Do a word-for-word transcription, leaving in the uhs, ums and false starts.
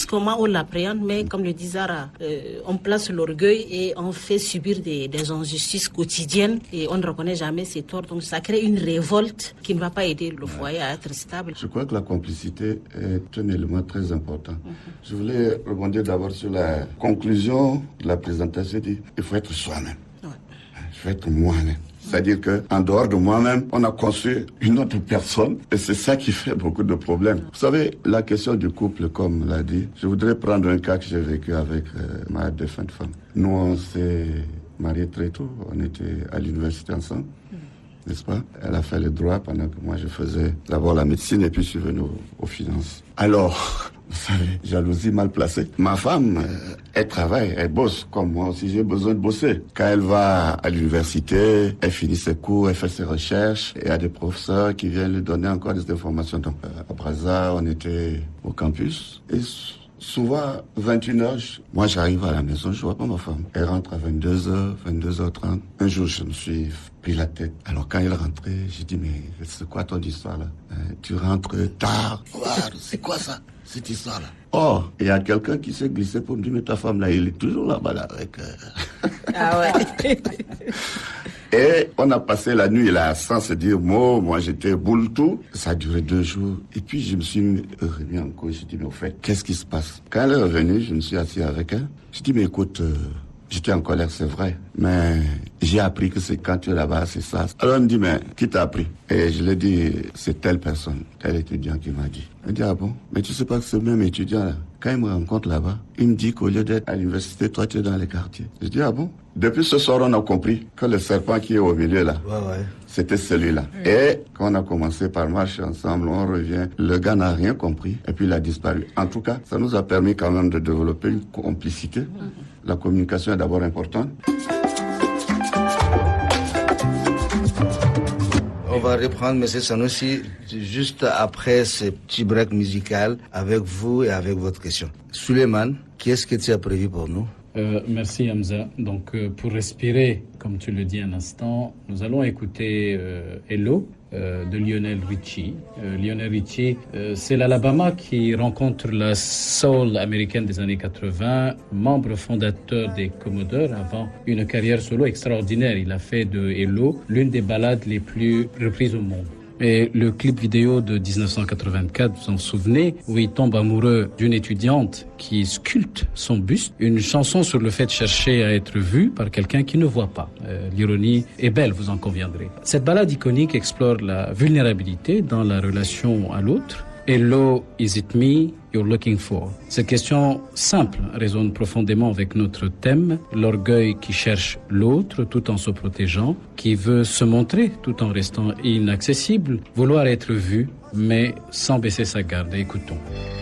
comment on l'appréhende, mais comme le dit Zara, euh, on place l'orgueil et on fait subir des, des injustices quotidiennes et on ne reconnaît jamais ses torts. Donc ça crée une révolte qui ne va pas aider le foyer à être stable. Je crois que la complicité est un élément très important. Mm-hmm. Je voulais rebondir d'abord sur la conclusion de la présentation. Il faut être soi-même. Ouais. Il faut être moi-même. C'est-à-dire qu'en dehors de moi-même, on a construit une autre personne et c'est ça qui fait beaucoup de problèmes. Vous savez, la question du couple, comme l'a dit, je voudrais prendre un cas que j'ai vécu avec euh, ma défunte femme. Nous, on s'est mariés très tôt, on était à l'université ensemble, mmh. n'est-ce pas? Elle a fait le droit pendant que moi je faisais d'abord la médecine et puis je suis venu aux, aux finances. Alors... Vous savez, jalousie mal placée. Ma femme, elle travaille, elle bosse, comme moi aussi j'ai besoin de bosser. Quand elle va à l'université, elle finit ses cours, elle fait ses recherches, et il y a des professeurs qui viennent lui donner encore des informations. Donc, à Brazza, on était au campus, et souvent, vingt et une heures, moi j'arrive à la maison, je vois pas ma femme. Elle rentre à vingt-deux heures, vingt-deux heures trente. Un jour, je me suis pris la tête. Alors quand elle rentrait, j'ai dit, mais c'est quoi ton histoire là? euh, Tu rentres tard. Wow, c'est quoi ça, cette histoire-là? Oh, il y a quelqu'un qui s'est glissé pour me dire, mais ta femme là, il est toujours là-bas là avec... Euh... Ah ouais. Et on a passé la nuit là sans se dire mot. Moi j'étais boule tout. Ça a duré deux jours. Et puis je me suis remis en cause. J'ai dit mais au fait, qu'est-ce qui se passe? Quand elle est revenue, je me suis assis avec elle. J'ai dit mais écoute, euh, j'étais en colère, c'est vrai. Mais j'ai appris que c'est quand tu es là-bas, c'est ça. Alors elle me dit mais qui t'a appris? Et je lui ai dit c'est telle personne, tel étudiant qui m'a dit. Elle dit ah bon? Mais tu sais pas que ce même étudiant là, quand il me rencontre là-bas, il me dit qu'au lieu d'être à l'université, toi tu es dans les quartiers. Je dis ah bon? Depuis ce soir, on a compris que le serpent qui est au milieu là, ouais, ouais. c'était celui-là. Mmh. Et quand on a commencé par marcher ensemble, on revient, le gars n'a rien compris et puis il a disparu. En tout cas, ça nous a permis quand même de développer une complicité. Mmh. La communication est d'abord importante. On va reprendre, M. Sanoussi, juste après ce petit break musical, avec vous et avec votre question. Suleiman, qu'est-ce que tu as prévu pour nous? Euh, merci Hamza. Donc euh, pour respirer, comme tu le dis un instant, nous allons écouter euh, Hello euh, de Lionel Richie. Euh, Lionel Richie, euh, c'est l'Alabama qui rencontre la soul américaine des années quatre-vingts, membre fondateur des Commodores avant une carrière solo extraordinaire. Il a fait de Hello l'une des ballades les plus reprises au monde. Et le clip vidéo de dix-neuf cent quatre-vingt-quatre, vous en souvenez, où il tombe amoureux d'une étudiante qui sculpte son buste, une chanson sur le fait de chercher à être vu par quelqu'un qui ne voit pas. Euh, l'ironie est belle, vous en conviendrez. Cette ballade iconique explore la vulnérabilité dans la relation à l'autre. Hello, is it me you're looking for? Cette question simple résonne profondément avec notre thème, l'orgueil qui cherche l'autre tout en se protégeant, qui veut se montrer tout en restant inaccessible, vouloir être vu, mais sans baisser sa garde. Écoutons.